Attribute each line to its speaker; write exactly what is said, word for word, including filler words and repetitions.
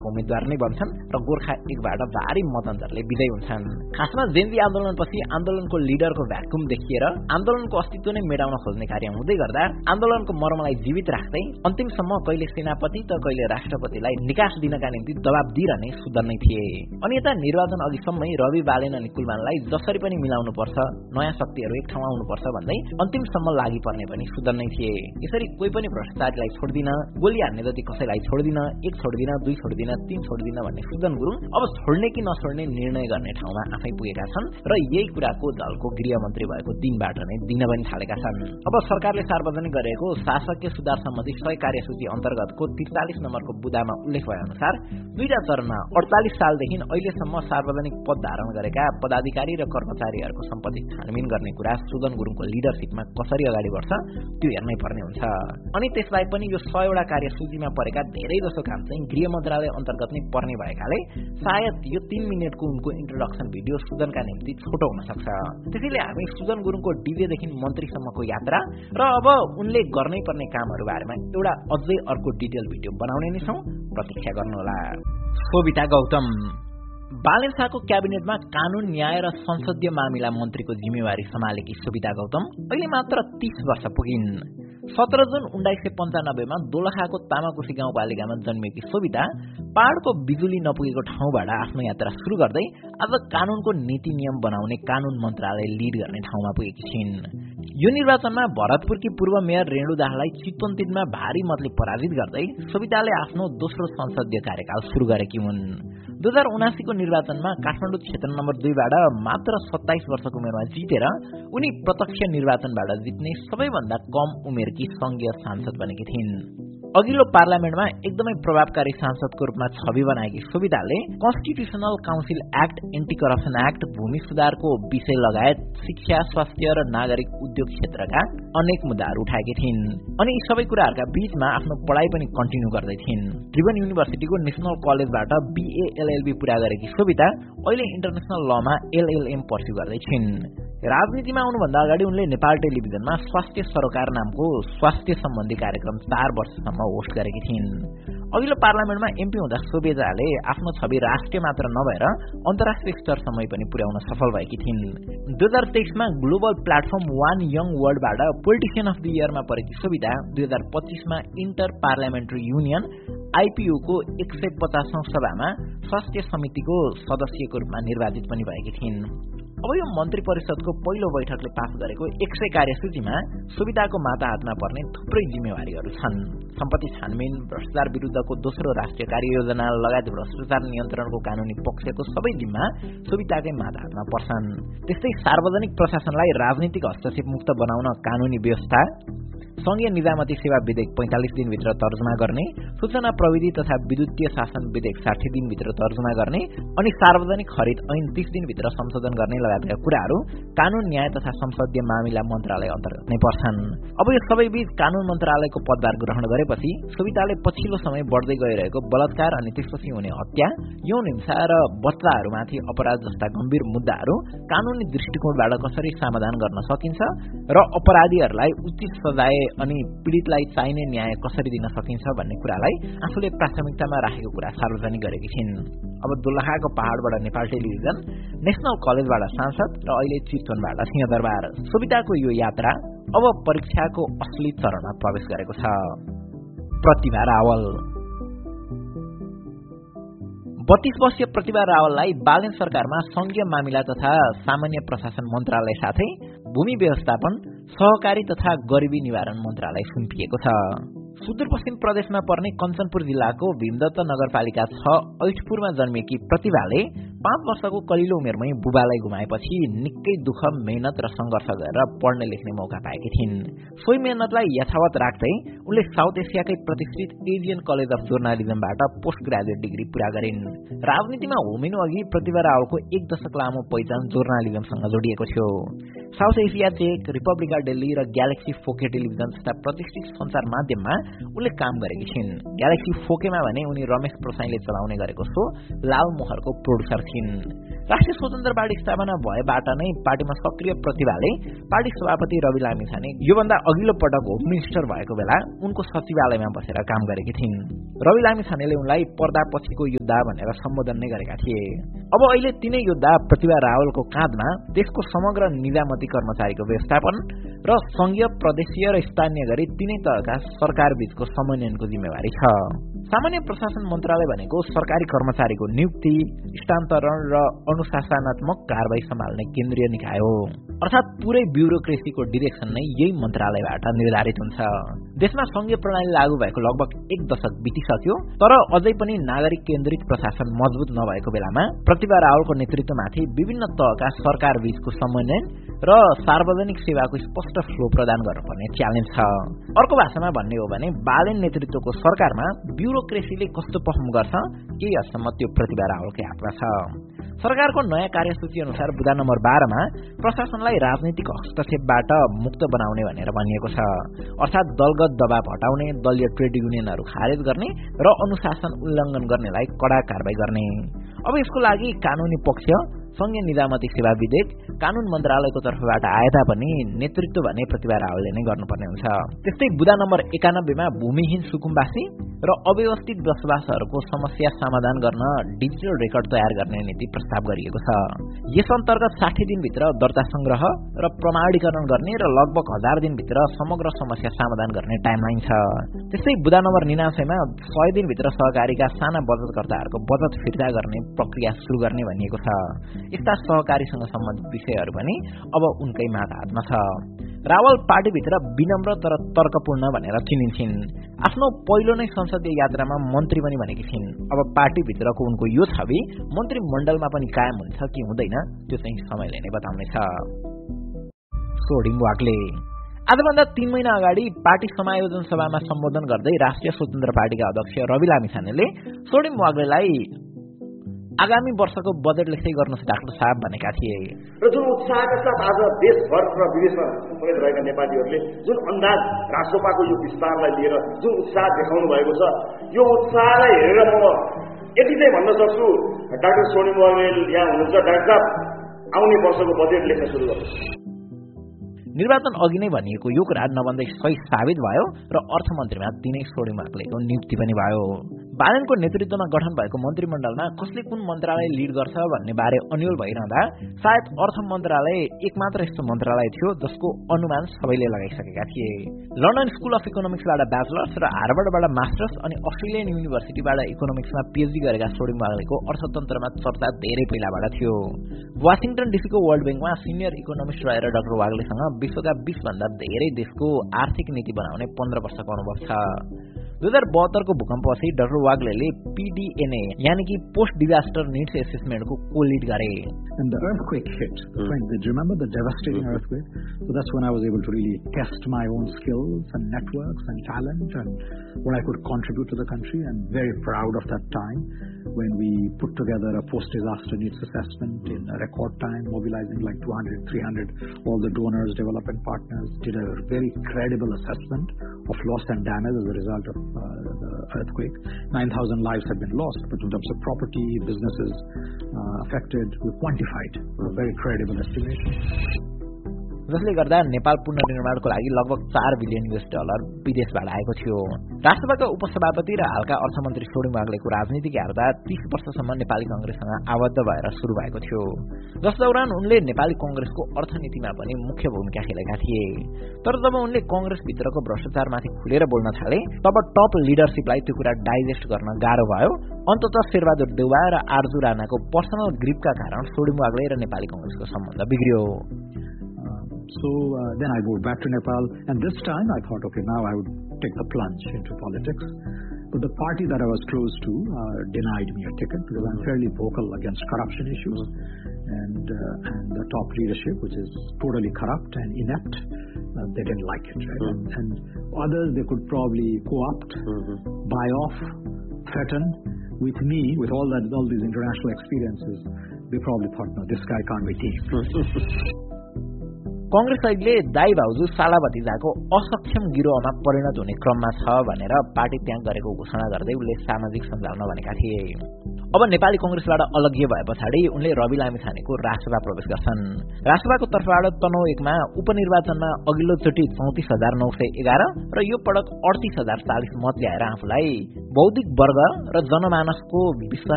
Speaker 1: उम्मेदवार नै बन्छन् र गोर्खा एकबाट भारी मतअन्तरले विजयी हुन्छन्। खासमा जेनजी आन्दोलनपछि आन्दोलनको लिडरको भ्याकुम देखिएर आन्दोलनको अस्तित्व नै मेटाउन खोज्ने कार्य हुँदै गर्दा आन्दोलनको मर्मलाई जीवित राख्दै अन्तिमसम्म कहिले सेनापति त कहिले राष्ट्रपतिलाई निकास दिनका निम्ति दबाब दिइरहने सुदन नै थिए। अनि यता निर्वाचन अघिसम्मै रवि बालेन अनि कुलमानलाई जसरी पनि मिलाउनु पर्छ, नयाँ शक्तिहरू एक ठाउँमा आउनुपर्छ भन्दै अन्तिमसम्म लागि पर्ने पनि सुदन नै थिए। यसरी कोही पनि भ्रष्टाचारीलाई छोड्दिन, गोली हान्ने जति कसैलाई छोड्दिन, एक छोड्दिन, दुई छोड्दिन, तीन छोड्दिन भन्ने सुदन गुरुङ अब छोड्ने कि नछोड्ने निर्णय गर्ने ठाउँमा आफै पुगेका छन् र यही कुराको दलको गृहमन्त्री भएको दिनबाट नै दिन पनि थालेका छन्। अब सरकारले सार्वजनिक गरेको शासकीय सुधार सम्बन्धी सय कार्यसूची अन्तर्गतको त्रिचालिस नम्बरको बुदामा उल्लेख भए अनुसार दुईटा चरणमा अडतालिस सालदेखि अहिलेसम्म सार्वजनिक पद धारण गरेका पदाधिकारी र कर्मचारीहरूको सम्पत्ति छानबिन गर्ने कुरा सुदन गुरुङको लिडरसिपमा कसरी अगाडि बढ्छ त्यो हेर्नै पर्ने हुन्छ। अनि त्यसबाहेक पनि यो सयवटा कार्यसूचीमा परेका धेरै जसो काम चाहिँ गृह मन्त्रालय अन्तर्गत नै पर्ने भएकाले सायद यो तीन मिनटको उनको इन्ट्रोडक्सन भिडियो सुदनका निम्ति छोटो हुन सक्छ। त्यसैले हामी सुदन गुरुङको डिजेदेखि मन्त्रीसम्मको यात्रा र अब उनले गर्नै पर्ने कामहरू बारेमा एउटा अझै अर्को डिटेल भिडियो बनाउने नै छौं, प्रतीक्षा गर्नुहोला। सोभिता गौतम बालेन शाहको क्याबिनेटमा कानून, न्याय र संसदीय मामिला मन्त्रीको जिम्मेवारी सम्हालेकी सोभिता गौतम अहिले मात्र तीस वर्ष पुगिन्। सत्र जुन उन्नाइस सय पन्चानब्बेमा दोलखाको तामाकोशी गाउँपालिकामा जन्मिएकी सोभिता पहाड़को बिजुली नपुगेको ठाउँबाट आफ्नो यात्रा सुरु गर्दै आज कानूनको नीति नियम बनाउने कानून मन्त्रालय लिड गर्ने ठाउँमा पुगेकी छिन्। यो निर्वाचनमा भरतपुरकी पूर्व मेयर रेणु दाहाललाई चितवन तीनमा भारी मतले पराजित गर्दै सोभिताले आफ्नो दोस्रो संसदीय कार्यकाल सुरु गरेकी हुन्। दुई हजार उनासी को निर्वाचनमा काठमाडौँ क्षेत्र नम्बर दुईबाट मात्र सत्ताइस वर्षको उमेरमा जितेर उनी प्रत्यक्ष निर्वाचनबाट जित्ने सबैभन्दा कम उमेरकी संघीय सांसद बनेकी थिइन्। अघिल्लो पार्लियामेन्टमा एकदमै प्रभावकारी सांसदको रूपमा छवि बनाएकी सोभिताले constitutional council act, anti corruption act, भूमि सुधारको विषय लगायत शिक्षा, स्वास्थ्य र नागरिक उद्योग क्षेत्रका अनेक मुद्दाहरू उठाएकी थिइन्। अनि यी सबै कुराहरूका बीचमा आफ्नो पढाइ पनि कन्टिन्यू गर्दै थिइन्। त्रिभुवन युनिभर्सिटीको नेशनल कलेजबाट बीए एलएलबी पूरा गरेकी सोभिता अहिले इन्टरनेशनल लमा एलएलएम पर्स्यु गर्दै छिन्। राजनीतिमा आउनुभन्दा अगाडि उनले नेपाल टेलिभिजनमा स्वास्थ्य सरोकार नामको स्वास्थ्य सम्बन्धी कार्यक्रम चार वर्षसम्म होस्ट गरेकी थिइन्। अघिल्लो पार्लियामेन्टमा एमपी हुँदा सोभिताले आफ्नो छवि राष्ट्रिय मात्र नभएर अन्तर्राष्ट्रिय स्तरसम्म पनि पुर्याउन सफल भएकी थिइन्। दुई हजार तेइसमा global platform one young वर्ल्डबाट politician of the इयरमा परेकी सोभिता दुई हजार पच्चीसमा इन्टर पार्लियामेन्ट्री युनियन आइपीओको एक सय पचासौं सभामा स्वास्थ्य समितिको सदस्यको रूपमा निर्वाचित पनि भएकी थिइन्। अब यो मन्त्री परिषदको पहिलो बैठकले पास गरेको एक सय कार्यसूचीमा सोभिताको माता हातमा पर्ने थुप्रै जिम्मेवारीहरू छन्। सम्पत्ति छानबिन, भ्रष्टाचार विरुद्धको दोस्रो राष्ट्रिय कार्ययोजना लगायत भ्रष्टाचार नियन्त्रणको कानूनी पक्षको सबै जिम्मा सोभिताकै माता हातमा पर्छन्। त्यस्तै सार्वजनिक प्रशासनलाई राजनीतिक हस्तक्षेप मुक्त बनाउन कानूनी व्यवस्था, संघीय निजामती सेवा विधेयक पैंतालिस दिनभित्र तर्जुमा गर्ने, सूचना प्रविधि तथा विद्युतीय शासन विधेयक साठी दिनभित्र तर्जुमा गर्ने अनि सार्वजनिक खरिद ऐन तीस दिनभित्र संशोधन गर्ने लगायतका कुराहरू कानून, न्याय तथा संसदीय मामिला मन्त्रालय अन्तर्गत नै पर्छन्। अब यो सबै बीच कानून मन्त्रालयको पदभार ग्रहण गरेपछि सोभिताले पछिल्लो समय बढ्दै गइरहेको बलात्कार अनि त्यसपछि हुने हत्या, यौन हिंसा र बच्चाहरूमाथि अपराध जस्ता गम्भीर मुद्दाहरू कानूनी दृष्टिकोणबाट कसरी समाधान गर्न सकिन्छ र अपराधीहरूलाई उचित सजाय अनि पीडितलाई चाहिने न्याय कसरी दिन सकिन्छ भन्ने कुरालाई आफूले प्राथमिकतामा राखेको कुरा सार्वजनिक गरेकी छिन्। अब दोलखाको पहाड़बाट नेपाल टेलिभिजन, नेशनल कलेजबाट सांसद र अहिले चितवनबाट सिंहदरबार, सोभिताको यो यात्रा अब परीक्षाको असली चरणमा प्रवेश गरेको छ। प्रतिभा रावल बत्तीस वर्षीय प्रतिभा रावललाई बालेन सरकारमा संघीय मामिला तथा सामान्य प्रशासन मन्त्रालय साथै भूमि व्यवस्थापन, सहकारी तथा गरिबी निवारण मन्त्रालय सुम्पिएको छ। सुदूरपश्चिम प्रदेशमा पर्ने कञ्चनपुर जिल्लाको भीमदत्त नगरपालिका छ ऐठपुरमा जन्मिएकी प्रतिभाले पाँच वर्षको कलिलो उमेरमै बुबालाई गुमाएपछि निकै दुःख, मेहनत र संघर्ष गरेर पढ्ने लेख्ने मौका पाएकी थिइन्। सोही मेहनतलाई यथावत राख्दै उनले साउथ एसियाकै प्रतिष्ठित Asian college of जर्नालिजमबाट post graduate degree पूरा गरिन्। राजनीतिमा होमिनु अघि प्रतिभा रावलको एक दशक लामो पहिचान जर्नालिजमसँग जोडिएको थियो। South Asia check, Republica Delhi र ग्यालेक्सी फोके टेलिभिजन जस्ता प्रतिष्ठित सञ्चार माध्यममा उनले काम गरेकी छिन्। ग्यालेक्सी फोकेमा भने उनी रमेश प्रसाईले चलाउने गरेको शो लाल मोहरको प्रोड्युसर थिइन्। राष्ट्रिय स्वतन्त्र पार्टी स्थापना भएबाट नै पार्टीमा सक्रिय प्रतिभाले पार्टी सभापति रवि लामिछाने योभन्दा अघिल्लो पटक होम मिनिस्टर भएको बेला उनको सचिवालयमा बसेर काम गरेकी थिइन्। रवि लामिछानेले उनलाई पर्दापछिको योद्धा भनेर सम्बोधन नै गरेका थिए। अब अहिले तिनै योद्धा प्रतिभा रावलको काँधमा देशको समग्र निजामती कर्मचारीको व्यवस्थापन र संघीय, प्रदेशीय र स्थानीय गरी तिनै तहका सरकार बीचको समन्वयनको जिम्मेवारी छ। सामान्य प्रशासन मन्त्रालय भनेको सरकारी कर्मचारीको नियुक्ति, स्थानान्तरण र अनुशासनात्मक कारबाही सम्हाल्ने केन्द्रीय निकाय हो। अर्थात् पुरै ब्युरोक्रेसीको डिरेक्सन नै यही मन्त्रालयबाट निर्धारित हुन्छ। देशमा संघीय प्रणाली लागू भएको लगभग एक दशक बितिसक्यो, तर अझै पनि नागरिक केन्द्रित प्रशासन मजबुत नभएको बेलामा प्रतिभा रावलको नेतृत्वमाथि विभिन्न तहका सरकार बीचको समन्वय र सार्वजनिक सेवाको स्पष्ट फ्लो प्रदान गर्नुपर्ने च्यालेन्ज छ। अर्को भाषामा भन्ने हो भने बालेन नेतृत्वको सरकारमा ब्युरोक्रेसीले कस्तो पर्फर्म गर्छ केही हदसम्म त्यो प्रतिभा रावलकै हातमा छ। सरकारको नयाँ कार्यसूची अनुसार बुँदा नम्बर बाह्रमा प्रशासनलाई राजनीतिक हस्तक्षेपबाट मुक्त बनाउने भनेर भनिएको छ। अर्थात् दलगत दबाव हटाउने, दलीय ट्रेड युनियनहरू खारेज गर्ने र अनुशासन उल्लङ्घन गर्नेलाई कड़ा कारबाही गर्ने। अब यसको लागि कानूनी पक्ष, संघीय निजामती सेवा विधेयक कानून मन्त्रालयको तर्फबाट आए तापनि नेतृत्व भने प्रतिभा रावलले नै गर्नुपर्ने हुन्छ। त्यस्तै बुँदा नम्बर एकानब्बेमा भूमिहीन सुकुम्बासी र अव्यवस्थित बसोबासहरूको समस्या समाधान गर्न डिजिटल रेकर्ड तयार गर्ने नीति प्रस्ताव गरिएको छ। यस अन्तर्गत साठी दिनभित्र दर्ता संग्रह र प्रमाणीकरण गर्ने र लगभग हजार दिनभित्र समग्र समस्या समाधान गर्ने टाइमलाइन छ। त्यस्तै बुँदा नम्बर निनासयमा सय दिनभित्र सहकारीका साना बचतकर्ताहरूको बचत फिर्ता गर्ने प्रक्रिया सुरु गर्ने भनिएको छ। यस्ता सहकारीसँग सम्बन्धित विषयहरू पनि अब उनकै माता हातमा छ। रावल पार्टीभित्र विनम्र तर तर्कपूर्ण भनेर चिनिन्छन्। आफ्नो पहिलो नै संसदीय यात्रामा मन्त्री पनि बनेकी छिन्। अब पार्टीभित्रको उनको यो छवि मन्त्रीमण्डलमा पनि कायम हुन्छ कि हुँदैन त्यो चाहिँ समयले नै बताउनेछ। सोडिङ वाग्ले आजभन्दा तीन महिना अगाडि पार्टी समायोजन सभामा सम्बोधन गर्दै राष्ट्रिय स्वतन्त्र पार्टीका अध्यक्ष रवि लामिछानेले सोडिङ वाग्लेलाई आगामी वर्षको बजेट लेख्दै गर्नुहोस् डाक्टर साहब भनेका थिए
Speaker 2: र जुन उत्साहका साथ आज देशभर र विदेशमा समेत रहेका नेपालीहरूले जुन अन्दाज राष्ट्रपाको यो विस्तारलाई लिएर जुन उत्साह देखाउनु भएको छ, यो उत्साहलाई हेरेर म यति चाहिँ भन्न सक्छु, डाक्टर सोडिङ वाग्ले यहाँ हुनुहुन्छ, डाक्टर साहब आउने वर्षको बजेट लेख्न सुरु गर्नुहोस्।
Speaker 1: निर्वाचन अघि नै भनिएको यो कुरा नभन्दै सही साबित भयो र अर्थमन्त्रीमा तिनै सोडिङ वाग्लेको नियुक्ति पनि भयो। बालेनको नेतृत्वमा गठन भएको मन्त्रीमण्डलमा कसले कुन मन्त्रालय लिड गर्छ भन्ने बारे अन्यल भइरहँदा सायद अर्थ मन्त्रालय एकमात्र यस्तो मन्त्रालय थियो जसको अनुमान सबैले लगाइसकेका थिए। लन्डन स्कुल अफ इकोनोमिक्सबाट ब्याचलर्स र हार्वर्डबाट मास्टर्स अनि अस्ट्रेलियन युनिभर्सिटीबाट इकोनोमिक्समा पीएचडी गरेका सोडिङ वाग्लेको अर्थतन्त्रमा चर्चा धेरै पहिलाबाट थियो। वाशिङटन डीसीको वर्ल्ड ब्याङ्कमा सिनियर इकोनोमिस्ट रहेर डाक्टर वाग्लेसँग विश्वका बीस भन्दा धेरै देशको आर्थिक नीति बनाउने पन्ध्र वर्षको अनुभव छ। दुई हजार बहत्तरको भूकम्पपछि डाक्टर वाग्लेले पीडीएनए यानी कि पोस्ट डिजास्टर नीड्स एसेसमेन्टको को लिड गरे।
Speaker 3: And the earthquake hit. Mm. Friends, did you remember the devastating mm. earthquake? So that's when I was able to really test my own skills and networks and talent and what I could contribute to the country. I'm very proud of that time when we put together a post-disaster needs assessment in a record time, mobilizing like two hundred, three hundred, all the donors, development partners, did a very credible assessment of loss and damage as a result of uh, the earthquake. nine thousand lives have been lost, but in terms of property, businesses uh, affected, we quantified a very credible estimation.
Speaker 1: जसले गर्दा नेपाल पुनर्निर्माणको लागि लगभग चार billion US dollar विदेशबाट आएको थियो। राष्ट्रसभाका उपसभापति र हालका अर्थमन्त्री सोडिङ वाग्लेको राजनीतिक यात्रा तीस वर्षसम्म नेपाली कंग्रेससँग आबद्ध भएर सुरु भएको थियो, जस दौरान उनले नेपाली कंग्रेसको अर्थनीतिमा पनि मुख्य भूमिका खेलेका थिए। तर जब उनले कंग्रेसभित्रको भ्रष्टाचारमाथि खुलेर बोल्न थाले तब टप लिडरशिपलाई त्यो कुरा डाइजेस्ट गर्न गाह्रो भयो। अन्ततः शेरबहादुर देउवा र आरजु राणाको पर्सनल ग्रिपका कारण सोडिङ वाग्ले र नेपाली कंग्रेसको सम्बन्ध बिग्रियो।
Speaker 3: So uh, then I moved back to Nepal, and this time I thought, okay, now I would take the plunge into politics. But the party that I was close to uh, denied me a ticket because I'm fairly vocal against corruption issues, and uh, and the top leadership, which is totally corrupt and inept, uh, they didn't like it, right? Mm-hmm. And, and others they could probably co-opt, mm-hmm. buy off, threaten. With me, with all that, all these international experiences, they probably thought, no, this guy can't be tamed.
Speaker 1: Congress अहिले दाई भाउजू साला भतिजाको असक्षम गिरोहमा परिणत हुने क्रममा छ भनेर पार्टी त्याग गरेको घोषणा गर्दै उनले सामाजिक सञ्जालमा भनेका थिए। अब नेपाली कंग्रेसबाट अलग्गिए भए पछाडि उनले रवि लामिछानेको राष्ट्रसभा प्रवेश गर्छन्। राष्ट्रसभाको तर्फबाट तनहुँ एकमा उपनिर्वाचनमा अघिल्लोचोटि चौतिस हजार नौ सय एघार र यो पटक अडतिस हजार चालिस मत ल्याएर आफूलाई बौद्धिक वर्ग र जनमानसको विश्वास